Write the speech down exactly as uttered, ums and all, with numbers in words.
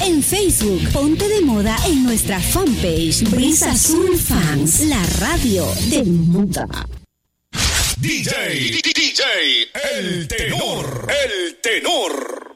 En Facebook, ponte de moda en nuestra fanpage Brisa Azul Fans, la radio de moda. D J, D J, el tenor, el tenor.